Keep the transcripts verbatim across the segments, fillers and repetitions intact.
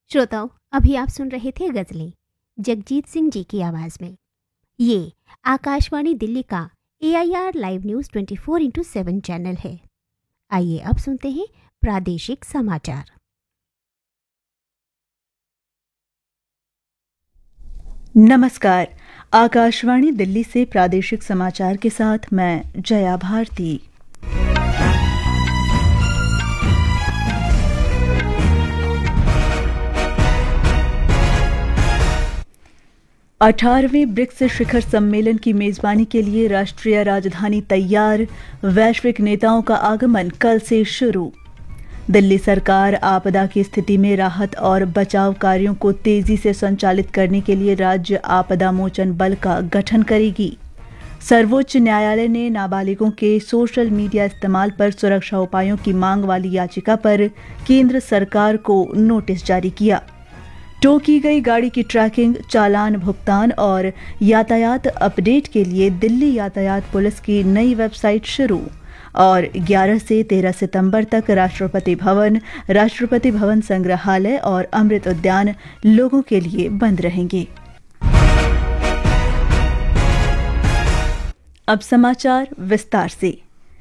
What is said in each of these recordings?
श्रोताओं, अभी आप सुन रहे थे गजलें जगजीत सिंह जी की आवाज में। ये आकाशवाणी दिल्ली का ए I R live news twenty four into seven channel है। आइए अब सुनते हैं प्रादेशिक समाचार। नमस्कार, आकाशवाणी दिल्ली से प्रादेशिक समाचार के साथ मैं जया भारती। अठारहवें ब्रिक्स शिखर सम्मेलन की मेजबानी के लिए राष्ट्रीय राजधानी तैयार, वैश्विक नेताओं का आगमन कल से शुरू। दिल्ली सरकार आपदा की स्थिति में राहत और बचाव कार्यों को तेजी से संचालित करने के लिए राज्य आपदा मोचन बल का गठन करेगी। सर्वोच्च न्यायालय ने नाबालिगों के सोशल मीडिया इस्तेमाल पर सुरक्षा उपायों की मांग वाली याचिका पर केंद्र सरकार को नोटिस जारी किया। टो की गई गाड़ी की ट्रैकिंग, चालान भुगतान और यातायात अपडेट के लिए दिल्ली यातायात पुलिस की नई वेबसाइट शुरू। और ग्यारह से तेरह सितंबर तक राष्ट्रपति भवन, राष्ट्रपति भवन संग्रहालय और अमृत उद्यान लोगों के लिए बंद रहेंगे। अब समाचार विस्तार से।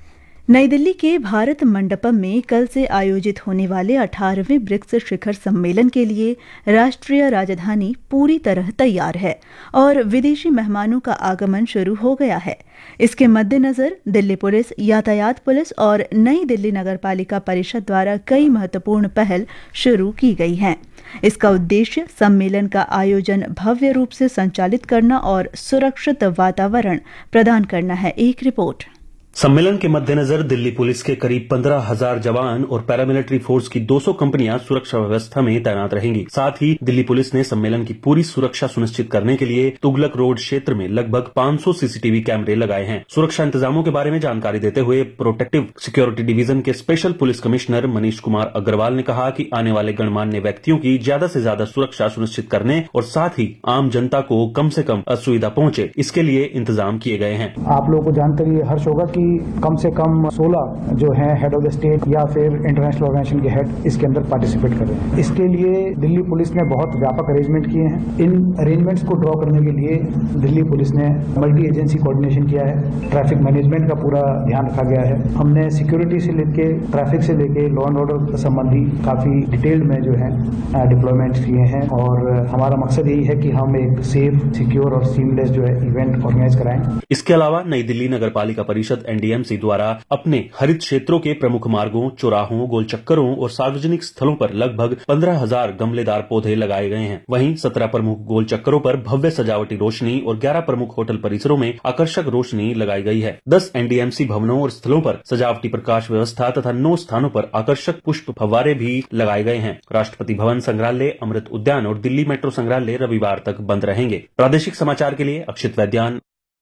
नई दिल्ली के भारत मंडपम में कल से आयोजित होने वाले अठारहवें ब्रिक्स शिखर सम्मेलन के लिए राष्ट्रीय राजधानी पूरी तरह तैयार है और विदेशी मेहमानों का आगमन शुरू हो गया है। इसके मद्देनजर दिल्ली पुलिस, यातायात पुलिस और नई दिल्ली नगरपालिका परिषद द्वारा कई महत्वपूर्ण पहल शुरू की गई हैं। इसका उद्देश्य सम्मेलन का आयोजन भव्य रूप से संचालित करना और सुरक्षित वातावरण प्रदान करना है। एक रिपोर्ट। सम्मेलन के मद्देनजर दिल्ली पुलिस के करीब पंद्रह हजार जवान और पैरामिलिट्री फोर्स की दो सौ कंपनियां सुरक्षा व्यवस्था में तैनात रहेंगी। साथ ही दिल्ली पुलिस ने सम्मेलन की पूरी सुरक्षा सुनिश्चित करने के लिए तुगलक रोड क्षेत्र में लगभग पाँच सौ सी सी टी वी कैमरे लगाए हैं। सुरक्षा इंतजामों के बारे में जानकारी देते हुए प्रोटेक्टिव सिक्योरिटी डिवीजन के special police commissioner Manish Kumar Agarwal ने कहा कि आने वाले गणमान्य व्यक्तियों की ज्यादा से ज्यादा सुरक्षा सुनिश्चित करने और साथ ही आम जनता को कम से कम असुविधा पहुंचे, इसके लिए इंतजाम किए गए हैं। आप लोगों को जानकर ये हर्ष होगा कि कम से कम सोलह जो हैं हेड ऑफ द स्टेट या फिर इंटरनेशनल ऑर्गेनाइजेशन के हेड इसके अंदर पार्टिसिपेट कर रहे हैं। इसके लिए दिल्ली पुलिस ने बहुत व्यापक अरेंजमेंट किए हैं। इन अरेंजमेंट्स को ड्रॉ करने के लिए दिल्ली पुलिस ने मल्टी एजेंसी कोऑर्डिनेशन किया है। ट्रैफिक मैनेजमेंट का पूरा ध्यान रखा गया है। हमने सिक्योरिटी से लेके ट्रैफिक से लेके लॉ एंड ऑर्डर संबंधी काफी डिटेल्ड में जो है डिप्लॉयमेंट किए हैं और हमारा मकसद यही है कि हम एक सेफ, सिक्योर और सीमलेस जो है इवेंट ऑर्गेनाइज कराएं। इसके अलावा नई दिल्ली नगर पालिका परिषद एन डी एम सी द्वारा अपने हरित क्षेत्रों के प्रमुख मार्गों, चौराहों, गोलचक्करों और सार्वजनिक स्थलों पर लगभग पंद्रह हजार गमलेदार पौधे लगाए गए हैं। वहीं सत्रह प्रमुख गोलचक्करों पर भव्य सजावटी रोशनी और ग्यारह प्रमुख होटल परिसरों में आकर्षक रोशनी लगाई गई है। दस एन डी एम सी भवनों और स्थलों पर सजावटी प्रकाश व्यवस्था तथा नौ स्थानों पर आकर्षक पुष्प फव्वारे भी लगाए गए हैं। राष्ट्रपति भवन संग्रहालय, अमृत उद्यान और दिल्ली मेट्रो संग्रहालय रविवार तक बंद रहेंगे। प्रादेशिक समाचार के लिए अक्षित वैद्यान।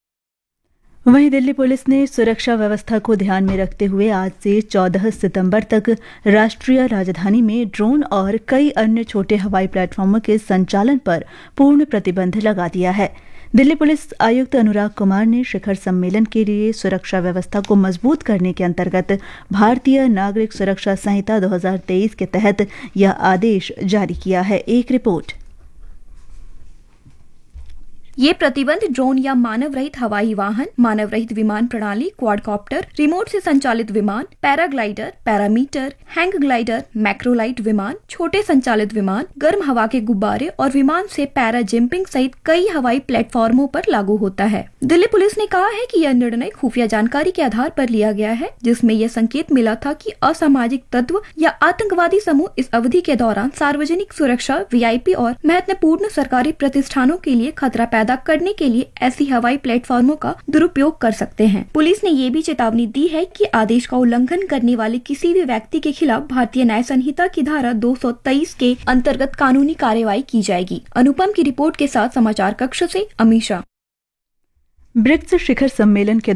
वहीं दिल्ली पुलिस ने सुरक्षा व्यवस्था को ध्यान में रखते हुए आज से चौदह सितंबर तक राष्ट्रीय राजधानी में ड्रोन और कई अन्य छोटे हवाई प्लेटफॉर्मों के संचालन पर पूर्ण प्रतिबंध लगा दिया है। दिल्ली पुलिस आयुक्त अनुराग कुमार ने शिखर सम्मेलन के लिए सुरक्षा व्यवस्था को मजबूत करने के अंतर्गत भारतीय नागरिक सुरक्षा संहिता दो हज़ार तेईस के तहत यह आदेश जारी किया है। एक रिपोर्ट। ये प्रतिबंध ड्रोन या मानव रहित हवाई वाहन, मानव रहित विमान प्रणाली, क्वाडकॉप्टर, रिमोट से संचालित विमान, पैराग्लाइडर, पैरामीटर, हैंग ग्लाइडर, मैक्रोलाइट विमान, छोटे संचालित विमान, गर्म हवा के गुब्बारे और विमान से पैरा जंपिंग सहित कई हवाई प्लेटफॉर्मों पर लागू होता है। दिल्ली पुलिस ने कहा है कि यह निर्णय खुफिया जानकारी के आधार पर लिया गया है, जिसमें यह संकेत मिला था कि असामाजिक तत्व या आतंकवादी समूह इस अवधि के दौरान सार्वजनिक सुरक्षा, वी आई पी और महत्वपूर्ण सरकारी प्रतिष्ठानों के लिए खतरा पैदा करने के लिए ऐसी हवाई प्लेटफॉर्मों का दुरुपयोग कर सकते हैं। पुलिस ने ये भी चेतावनी दी है कि आदेश का उल्लंघन करने वाले किसी भी व्यक्ति के खिलाफ भारतीय न्याय संहिता की धारा दो सौ तेईस के अंतर्गत कानूनी कार्रवाई की जाएगी। अनुपम की रिपोर्ट के साथ समाचार कक्ष से अमीशा। ब्रिक्स शिखर सम्मेलन के